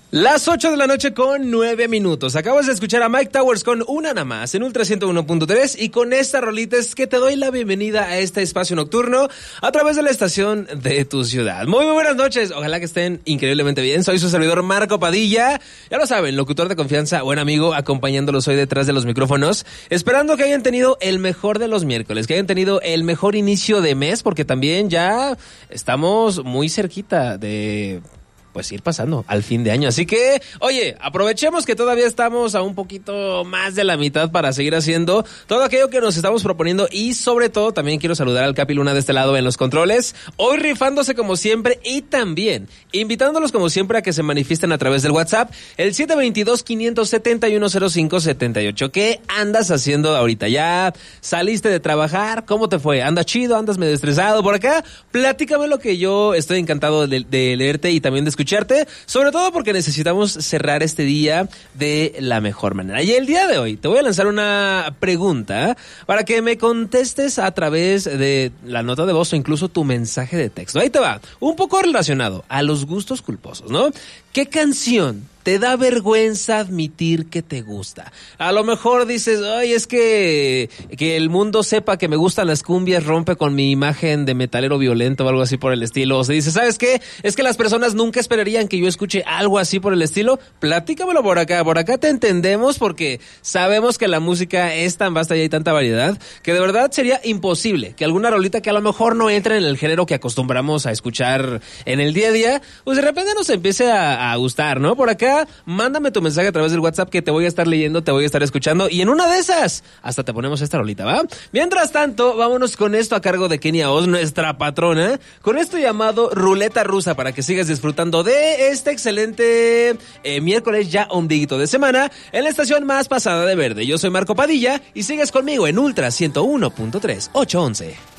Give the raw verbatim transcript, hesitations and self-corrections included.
Las ocho de la noche con nueve minutos. Acabas de escuchar a Mike Towers con Una Nada Más en Ultra ciento uno punto tres y con esta rolita es que te doy la bienvenida a este espacio nocturno a través de la estación de tu ciudad. Muy, muy buenas noches. Ojalá que estén increíblemente bien. Soy su servidor Marco Padilla. Ya lo saben, locutor de confianza, buen amigo, acompañándolos hoy detrás de los micrófonos. Esperando que hayan tenido el mejor de los miércoles, que hayan tenido el mejor inicio de mes, porque también ya estamos muy cerquita de... pues ir pasando al fin de año. Así que, oye, aprovechemos que todavía estamos a un poquito más de la mitad para seguir haciendo todo aquello que nos estamos proponiendo y sobre todo también quiero saludar al Capi Luna de este lado en los controles, hoy rifándose como siempre y también invitándolos como siempre a que se manifiesten a través del WhatsApp, el siete dos dos, cinco siete uno, cero cinco siete ocho. ¿Qué andas haciendo ahorita? ¿Ya saliste de trabajar? ¿Cómo te fue? ¿Andas chido? ¿Andas medio estresado por acá? Platícame lo que yo estoy encantado de, de leerte y también de escuchar. Sobre todo porque necesitamos cerrar este día de la mejor manera. Y el día de hoy te voy a lanzar una pregunta para que me contestes a través de la nota de voz o incluso tu mensaje de texto. Ahí te va, un poco relacionado a los gustos culposos, ¿no? ¿Qué canción te da vergüenza admitir que te gusta? A lo mejor dices, ay, es que, que el mundo sepa que me gustan las cumbias rompe con mi imagen de metalero violento o algo así por el estilo. O se dice, ¿sabes qué? Es que las personas nunca esperarían que yo escuche algo así por el estilo. Platícamelo por acá. Por acá te entendemos porque sabemos que la música es tan vasta y hay tanta variedad que de verdad sería imposible que alguna rolita que a lo mejor no entre en el género que acostumbramos a escuchar en el día a día, pues de repente nos empiece a, a gustar, ¿no? Por acá, mándame tu mensaje a través del WhatsApp que te voy a estar leyendo, te voy a estar escuchando y en una de esas hasta te ponemos esta rolita, ¿va? Mientras tanto, vámonos con esto a cargo de Kenia Oz, nuestra patrona, con esto llamado Ruleta Rusa para que sigas disfrutando de este excelente eh, miércoles ya ombliguito de semana en la estación más pasada de verde. Yo soy Marco Padilla y sigues conmigo en Ultra ciento uno punto tres, ocho once.